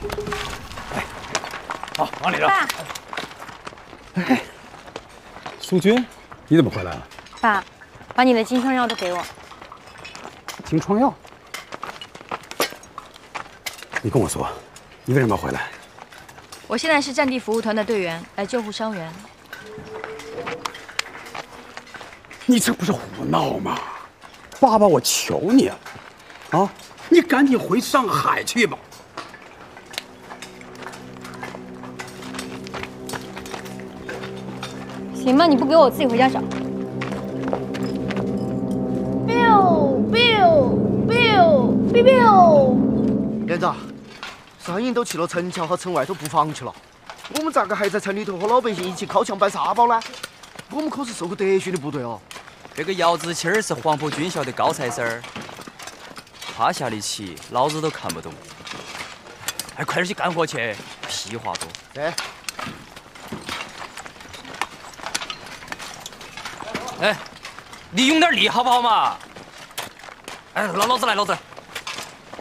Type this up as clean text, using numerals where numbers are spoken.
哎，好，往里扔。 爸， 哎，苏军，你怎么回来了？ 爸，把你的金疮药都给我。 金疮药？你跟我说，你为什么要回来？ 我现在是战地服务团的队员，来救护伤员。 你这不是胡闹吗？爸爸，我求你了，啊，你赶紧回上海去吧。 行吧，你不给我自己回家找。biu biu biu biu biu。 连长，山营都去了城墙和城外头布防去了，我们咋个还在城里头和老百姓一起靠墙摆沙包呢？我们可是受过德训的部队哦。 这个姚子清儿是黄埔军校的高材生儿，他下的棋老子都看不懂。哎，快点去干活去，屁话多。 哎。 哎，你用点力好不好嘛？哎，老子来，老子来。